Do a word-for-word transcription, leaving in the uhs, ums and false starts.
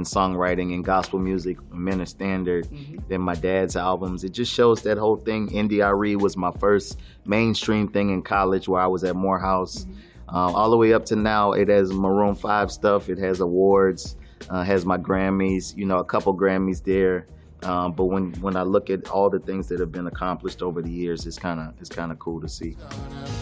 songwriting and gospel music, Men Standard, mm-hmm. then my dad's albums. It just shows that whole thing. Indy Ari was my first mainstream thing in college where I was at Morehouse. Mm-hmm. um, all the way up to now, it has Maroon five stuff. It has awards, uh, has my Grammys, you know, a couple Grammys there. Um, but when, when I look at all the things that have been accomplished over the years, it's kind of it's kind of cool to see.